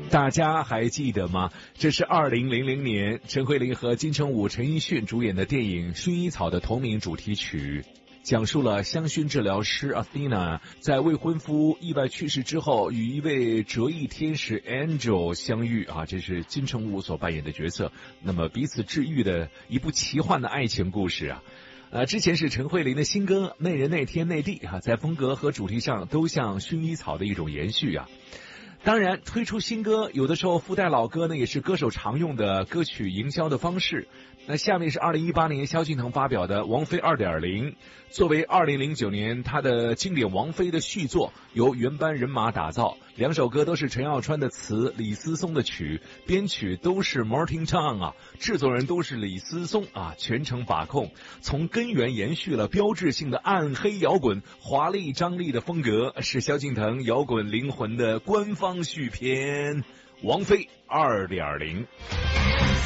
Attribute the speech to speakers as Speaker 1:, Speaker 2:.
Speaker 1: 大家还记得吗？这是2000年陈慧琳和金城武、陈奕迅主演的电影《薰衣草》的同名主题曲，讲述了香薰治疗师 Athena 在未婚夫意外去世之后，与一位折翼天使 Angel 相遇啊，这是金城武所扮演的角色。那么彼此治愈的一部奇幻的爱情故事啊。之前是陈慧琳的新歌《那人那天那地》啊，在风格和主题上都像薰衣草的一种延续啊。当然，推出新歌有的时候附带老歌呢，也是歌手常用的歌曲营销的方式。那下面是2018年萧敬腾发表的《王菲 2.0》，作为2009年他的经典《王菲》的续作，由原班人马打造。两首歌都是陈耀川的词，李思松的曲，编曲都是 Martin Chang 啊，制作人都是李思松啊，全程把控，从根源延续了标志性的暗黑摇滚，华丽张力的风格，是萧敬腾摇滚灵魂的官方续篇《王菲 2.0》。